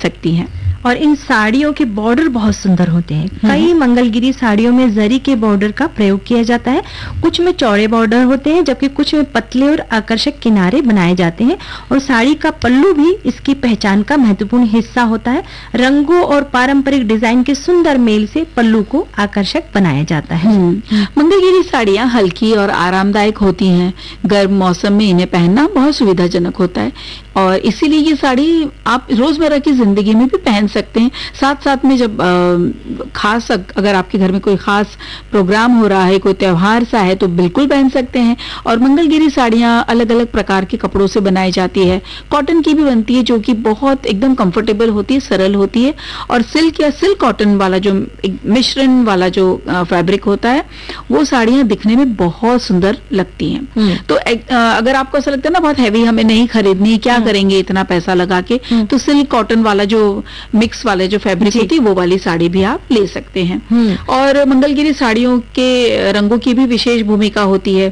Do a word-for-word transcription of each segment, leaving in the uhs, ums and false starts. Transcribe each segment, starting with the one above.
सकती हैं। और इन साड़ियों के बॉर्डर बहुत सुंदर होते हैं। कई मंगलगिरी साड़ियों में जरी के बॉर्डर का प्रयोग किया जाता है। कुछ में चौड़े बॉर्डर होते हैं जबकि कुछ में पतले और आकर्षक किनारे बनाए जाते हैं। और साड़ी का पल्लू भी इसकी पहचान का महत्वपूर्ण हिस्सा होता है। रंगों और पारंपरिक डिजाइन के सुंदर मेल से पल्लू को आकर्षक बनाया जाता है। मंगलगिरी साड़ियाँ हल्की और आरामदायक होती हैं। गर्म मौसम में इन्हें पहनना बहुत सुविधाजनक होता है और इसीलिए ये साड़ी आप रोजमर्रा की जिंदगी में भी पहन सकते हैं। साथ साथ में जब आ, खास अगर आपके घर में कोई खास प्रोग्राम हो रहा है, कोई त्योहार सा है, तो बिल्कुल पहन सकते हैं। और मंगलगिरी साड़ियाँ अलग अलग प्रकार के कपड़ों से बनाई जाती है। कॉटन की भी बनती है जो कि बहुत एकदम कंफर्टेबल होती है, सरल होती है। और सिल्क या सिल्क कॉटन वाला जो मिश्रण वाला जो फैब्रिक होता है वो साड़ियाँ दिखने में बहुत सुंदर लगती हैं। तो आ, अगर आपको ऐसा लगता है ना बहुत हैवी हमें नहीं खरीदनी, क्या करेंगे इतना पैसा लगा के, तो सिल्क कॉटन वाला जो मिक्स वाले जो फैब्रिक होती है वो वाली साड़ी भी आप ले सकते हैं। और मंगलगिरी साड़ियों के रंगों की भी विशेष भूमिका होती है।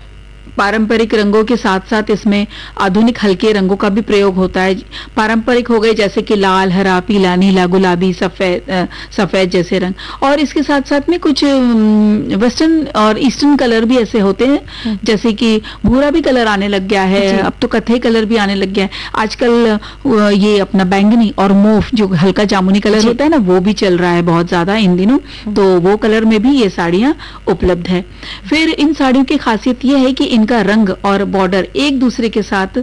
पारंपरिक रंगों के साथ साथ इसमें आधुनिक हल्के रंगों का भी प्रयोग होता है। पारंपरिक हो गए जैसे कि लाल, हरा, पीला, नीला, गुलाबी, सफेद सफेद जैसे रंग। और इसके साथ साथ में कुछ वेस्टर्न और ईस्टर्न कलर भी ऐसे होते हैं, जैसे कि भूरा भी कलर आने लग गया है, अब तो कत्थई कलर भी आने लग गया है। आजकल ये अपना बैंगनी और मोफ जो हल्का जामुनी कलर होता है ना, वो भी चल रहा है बहुत ज्यादा इन दिनों, तो वो कलर में भी ये साड़ियाँ उपलब्ध है। फिर इन साड़ियों की खासियत ये है कि इनका रंग और बॉर्डर एक दूसरे के साथ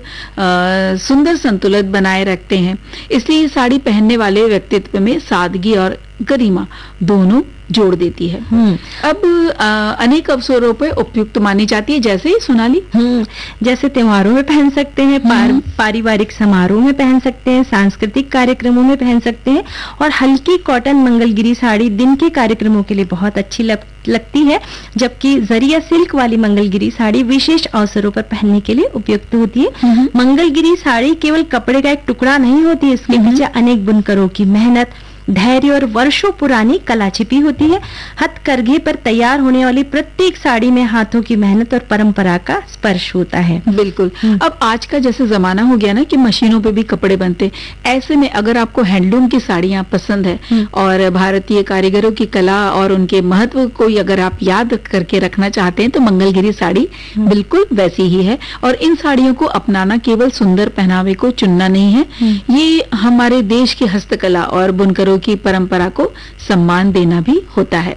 आ, सुंदर संतुलन बनाए रखते हैं। इसलिए ये साड़ी पहनने वाले व्यक्तित्व में सादगी और गरिमा दोनों जोड़ देती है। अब आ, अनेक अवसरों पर उपयुक्त मानी जाती है, जैसे ही सोनाली जैसे त्योहारों में पहन सकते हैं, पार, पारिवारिक समारोह में पहन सकते हैं, सांस्कृतिक कार्यक्रमों में पहन सकते हैं। और हल्की कॉटन मंगलगिरी साड़ी दिन के कार्यक्रमों के लिए बहुत अच्छी लग, लगती है, जबकि जरिया सिल्क वाली मंगलगिरी साड़ी विशेष अवसरों पर पहनने के लिए उपयुक्त होती है। मंगलगिरी साड़ी केवल कपड़े का एक टुकड़ा नहीं होती, इसके पीछे अनेक बुनकरों की मेहनत, धैर्य और वर्षों पुरानी कला छिपी होती है। हथकरघे पर तैयार होने वाली प्रत्येक साड़ी में हाथों की मेहनत और परंपरा का स्पर्श होता है। बिल्कुल। अब आज का जैसे जमाना हो गया ना कि मशीनों पे भी कपड़े बनते, ऐसे में अगर आपको हैंडलूम की साड़ियां पसंद है और भारतीय कारीगरों की कला और उनके महत्व को अगर आप याद करके रखना चाहते हैं, तो मंगलगिरी साड़ी बिल्कुल वैसी ही है। और इन साड़ियों को अपनाना केवल सुंदर पहनावे को चुनना नहीं है, ये हमारे देश की हस्तकला और बुनकरों की परंपरा को सम्मान देना भी होता है।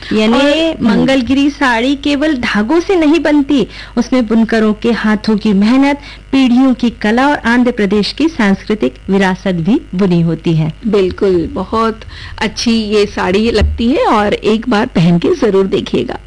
यानी मंगलगिरी साड़ी केवल धागों से नहीं बनती, उसमें बुनकरों के हाथों की मेहनत, पीढ़ियों की कला और आंध्र प्रदेश की सांस्कृतिक विरासत भी बुनी होती है। बिल्कुल, बहुत अच्छी ये साड़ी लगती है और एक बार पहन के जरूर देखिएगा।